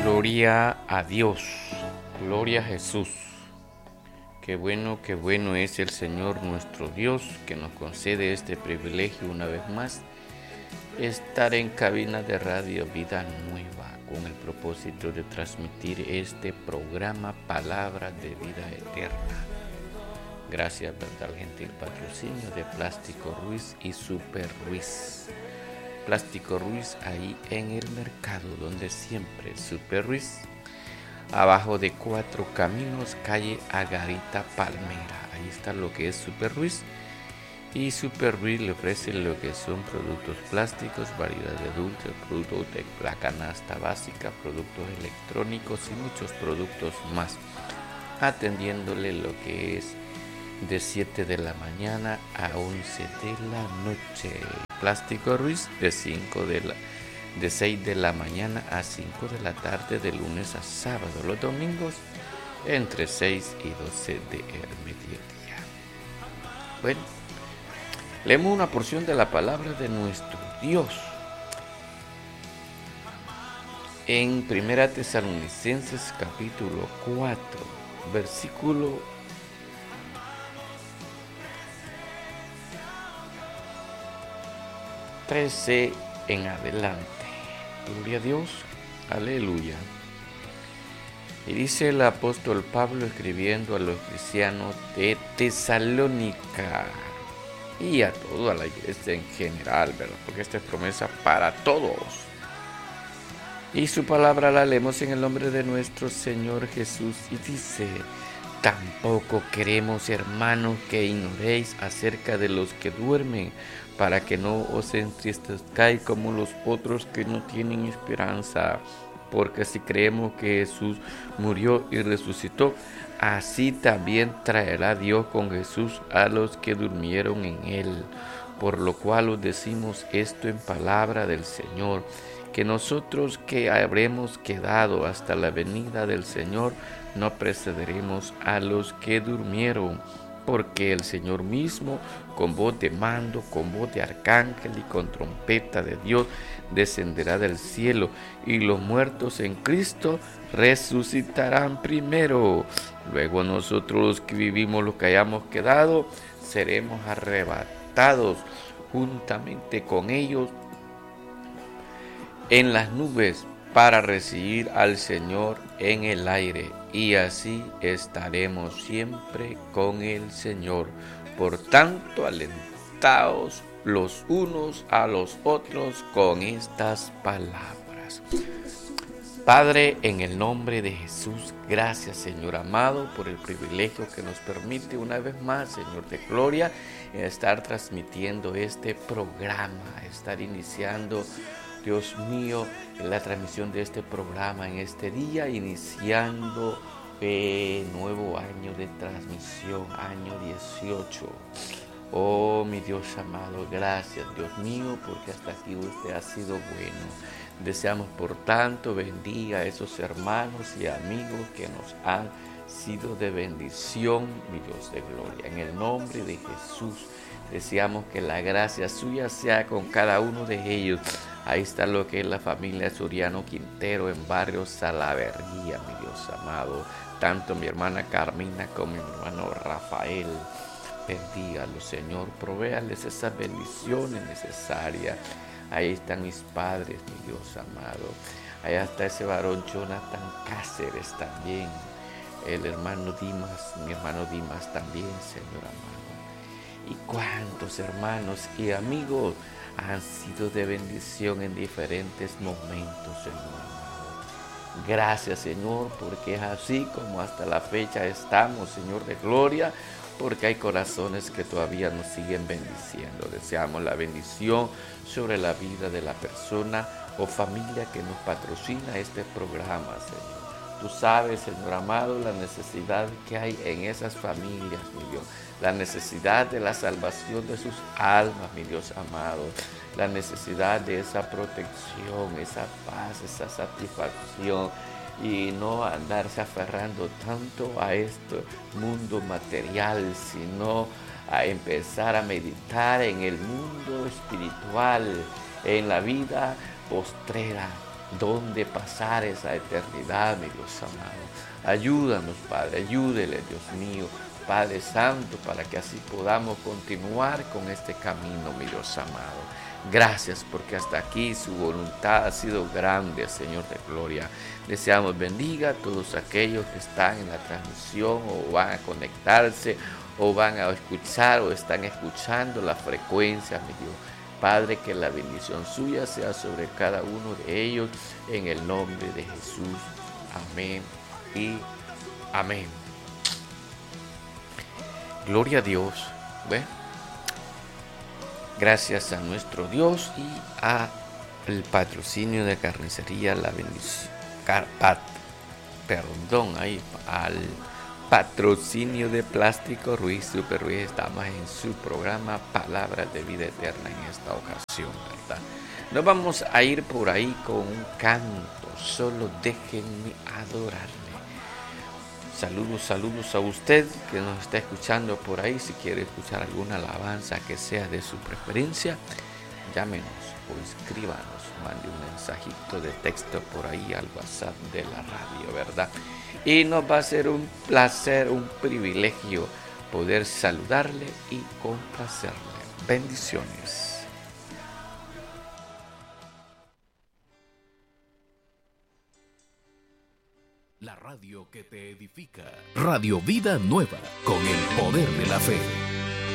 Gloria a Dios, gloria a Jesús. Qué bueno es el Señor nuestro Dios que nos concede este privilegio una vez más, estar en cabina de Radio Vida Nueva con el propósito de transmitir este programa Palabra de Vida Eterna. Gracias, ¿verdad?, al gentil patrocinio de Plástico Ruiz y Super Ruiz. Plástico Ruiz ahí en el mercado donde siempre, Super Ruiz, abajo de 4 Caminos, calle Agarita Palmera. Ahí está lo que es Super Ruiz. Y Super Ruiz le ofrece lo que son productos plásticos, variedad de dulces, productos de la canasta básica, productos electrónicos y muchos productos más, atendiéndole lo que es de 7 de la mañana a 11 de la noche. Plástico Ruiz de 6 de la mañana a 5 de la tarde, de lunes a sábado. Los domingos entre 6 y 12 del mediodía. Bueno, leemos una porción de la palabra de nuestro Dios en Primera Tesalonicenses capítulo 4, versículo 13 en adelante. Gloria a Dios, aleluya. Y dice el apóstol Pablo escribiendo a los cristianos de Tesalónica y a toda la iglesia en general, ¿verdad? Porque esta es promesa para todos. Y su palabra la leemos en el nombre de nuestro Señor Jesús y dice: tampoco queremos, hermanos, que ignoréis acerca de los que duermen, para que no os entristezcáis como los otros que no tienen esperanza. Porque si creemos que Jesús murió y resucitó, así también traerá Dios con Jesús a los que durmieron en él. Por lo cual os decimos esto en palabra del Señor, que nosotros que habremos quedado hasta la venida del Señor, no precederemos a los que durmieron. Porque el Señor mismo, con voz de mando, con voz de arcángel y con trompeta de Dios, descenderá del cielo, y los muertos en Cristo resucitarán primero. Luego nosotros, los que vivimos, los que hayamos quedado, seremos arrebatados juntamente con ellos en las nubes para recibir al Señor en el aire, y así estaremos siempre con el Señor. Por tanto, alentaos los unos a los otros con estas palabras. Padre, en el nombre de Jesús, gracias, Señor amado, por el privilegio que nos permite una vez más, Señor de gloria, estar transmitiendo este programa, estar iniciando, Dios mío, la transmisión de este programa en este día, iniciando nuevo año de transmisión, año 18. Oh, mi Dios amado, gracias, Dios mío, porque hasta aquí usted ha sido bueno. Deseamos, por tanto, bendiga a esos hermanos y amigos que nos han sido de bendición, mi Dios de gloria. En el nombre de Jesús, deseamos que la gracia suya sea con cada uno de ellos. Ahí está lo que es la familia Suriano Quintero en barrio Salaverría, mi Dios amado. Tanto mi hermana Carmina como mi hermano Rafael. Bendígalos, Señor. Provéales esas bendiciones necesarias. Ahí están mis padres, mi Dios amado. Allá está ese varón Jonathan Cáceres también. El hermano Dimas, mi hermano Dimas también, Señor amado. Y cuántos hermanos y amigos han sido de bendición en diferentes momentos, Señor amado. Gracias, Señor, porque es así como hasta la fecha estamos, Señor de gloria, porque hay corazones que todavía nos siguen bendiciendo. Deseamos la bendición sobre la vida de la persona o familia que nos patrocina este programa, Señor. Tú sabes, Señor amado, la necesidad que hay en esas familias, mi Dios. La necesidad de la salvación de sus almas, mi Dios amado. La necesidad de esa protección, esa paz, esa satisfacción. Y no andarse aferrando tanto a este mundo material, sino a empezar a meditar en el mundo espiritual, en la vida postrera, dónde pasar esa eternidad, mi Dios amado. Ayúdanos, Padre, ayúdele, Dios mío, Padre Santo, para que así podamos continuar con este camino, mi Dios amado. Gracias porque hasta aquí su voluntad ha sido grande, Señor de gloria. Deseamos bendiga a todos aquellos que están en la transmisión o van a conectarse o van a escuchar o están escuchando la frecuencia, mi Dios. Padre, que la bendición suya sea sobre cada uno de ellos en el nombre de Jesús. Amén y amén. Gloria a Dios. Bueno, gracias a nuestro Dios y a el patrocinio de carnicería, la bendición, al patrocinio de Plástico Ruiz, Super Ruiz. Estamos en su programa Palabras de Vida Eterna en esta ocasión, ¿verdad? Nos vamos a ir por ahí con un canto. Solo déjenme adorarle. Saludos a usted que nos está escuchando por ahí. Si quiere escuchar alguna alabanza que sea de su preferencia, llámenos o escríbanos, mande un mensajito de texto por ahí al WhatsApp de la radio, ¿verdad? Y nos va a ser un placer, un privilegio poder saludarle y complacerle. Bendiciones. La radio que te edifica. Radio Vida Nueva, con el poder de la fe.